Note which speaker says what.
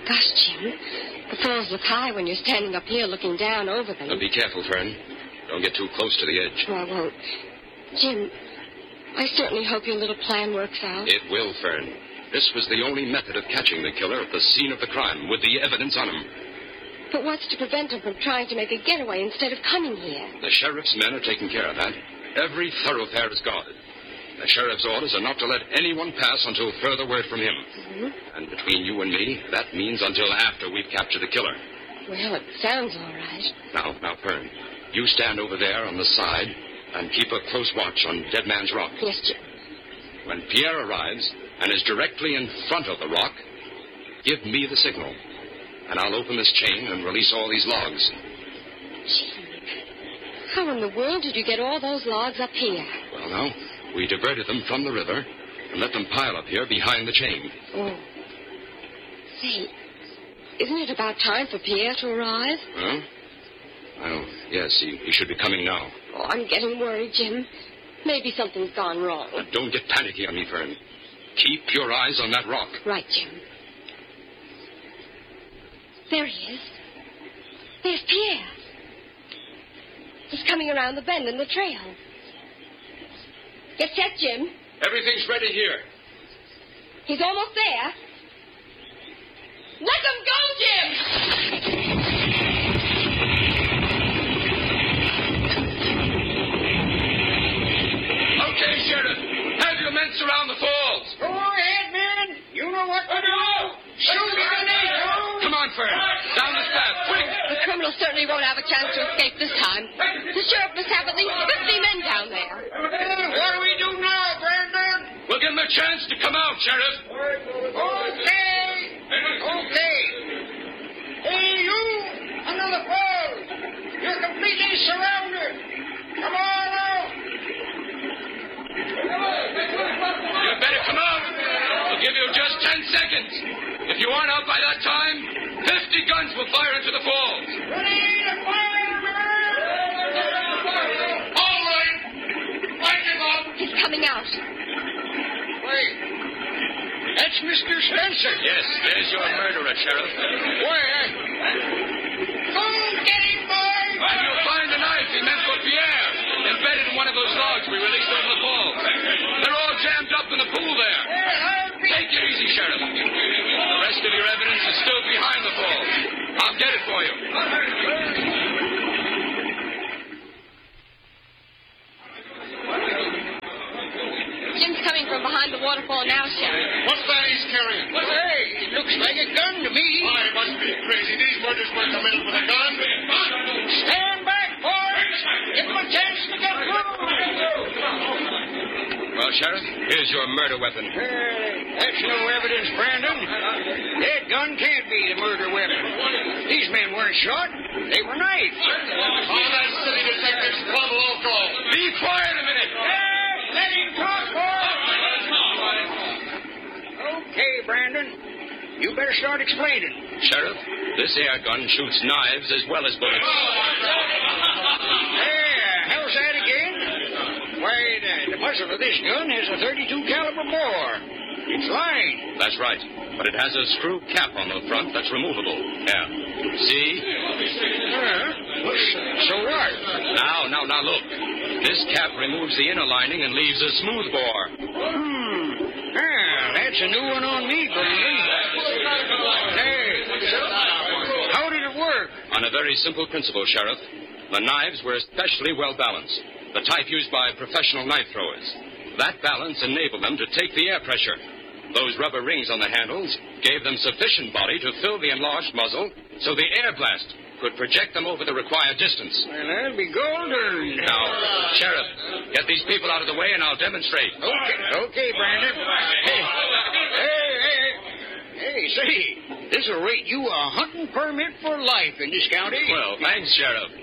Speaker 1: Gosh, Jim, the falls look high when you're standing up here looking down over them.
Speaker 2: Now be careful, Fern. Don't get too close to the edge.
Speaker 1: Oh, I won't. Jim, I certainly hope your little plan works out.
Speaker 2: It will, Fern. This was the only method of catching the killer at the scene of the crime, with the evidence on him.
Speaker 1: But what's to prevent him from trying to make a getaway instead of coming here?
Speaker 2: The sheriff's men are taking care of that. Every thoroughfare is guarded. The sheriff's orders are not to let anyone pass until further word from him.
Speaker 1: Mm-hmm.
Speaker 2: And between you and me, that means until after we've captured the killer.
Speaker 1: Well, it sounds all right.
Speaker 2: Now, Fern, you stand over there on the side and keep a close watch on Dead Man's Rock.
Speaker 1: Yes, Jim.
Speaker 2: When Pierre arrives and is directly in front of the rock, give me the signal, and I'll open this chain and release all these logs.
Speaker 1: Jim, how in the world did you get all those logs up here?
Speaker 2: Well, now, we diverted them from the river and let them pile up here behind the chain.
Speaker 1: Oh. Say, isn't it about time for Pierre to arrive?
Speaker 2: Huh? Well, yes, he should be coming now.
Speaker 1: Oh, I'm getting worried, Jim. Maybe something's gone wrong.
Speaker 2: Now, don't get panicky on me, Fern. Keep your eyes on that rock.
Speaker 1: Right, Jim. There he is. There's Pierre. He's coming around the bend in the trail. Get set, Jim.
Speaker 2: Everything's ready here.
Speaker 1: He's almost there. Let them go, Jim!
Speaker 2: Okay, Sheriff. Have your men surround the falls.
Speaker 3: Go ahead, men. You know what to do. Shoot me when they do.
Speaker 2: Come on, Fern. Down this path, quick.
Speaker 1: The criminal certainly won't have a chance to escape this time. The sheriff must have at least 50 men down there.
Speaker 3: What do we do now, Brandon?
Speaker 2: We'll give them a chance to come out, Sheriff.
Speaker 3: Okay. Hey, you, under the falls. You're completely surrounded. Come on out.
Speaker 2: You better come out. We'll give you just 10 seconds. If you aren't out by that time, 50 guns will fire into the falls.
Speaker 3: Ready to fire, man.
Speaker 2: All right. Light him up.
Speaker 1: He's coming out.
Speaker 3: Wait. That's Mr. Spencer.
Speaker 2: Yes, there's your murderer, Sheriff.
Speaker 3: Where? Go get him, boy.
Speaker 2: And you'll find the knife he meant for Pierre, embedded in one of those logs we released over the falls. They're all jammed up in the pool there. Take it easy, Sheriff. The rest of your evidence is still behind the falls. I'll get it for you.
Speaker 1: Jim's coming from behind the waterfall now, Sheriff.
Speaker 4: What's that he's carrying?
Speaker 3: Hey, it looks like a gun to me.
Speaker 4: I must be crazy. These murders weren't committed with a gun.
Speaker 3: Stand back, boys. Give him a chance to get through.
Speaker 2: Well, Sheriff, here's your murder weapon.
Speaker 3: That's no evidence, Brandon. That gun can't be the murder weapon. These men weren't shot. They were knifed.
Speaker 4: All that city detectives club local.
Speaker 2: Be quiet a minute.
Speaker 3: Let him talk, boys. Okay, Brandon. You better start explaining.
Speaker 2: Sheriff, this air gun shoots knives as well as bullets.
Speaker 3: How's that again? Why, the muzzle of this gun has a .32 caliber bore. It's lined.
Speaker 2: That's right. But it has a screw cap on the front that's removable. There. See?
Speaker 3: So what?
Speaker 2: Now, look. This cap removes the inner lining and leaves a smooth bore.
Speaker 3: That's a new one on me, Brandon. Hey, how did it work?
Speaker 2: On a very simple principle, Sheriff. The knives were especially well balanced, the type used by professional knife throwers. That balance enabled them to take the air pressure. Those rubber rings on the handles gave them sufficient body to fill the enlarged muzzle so the air blast could project them over the required distance.
Speaker 3: Well, that'll be golden.
Speaker 2: Now, Sheriff, get these people out of the way and I'll demonstrate.
Speaker 3: Okay, Brandon. Hey, say, this'll rate you a hunting permit for life in this county.
Speaker 2: Well, thanks, Sheriff.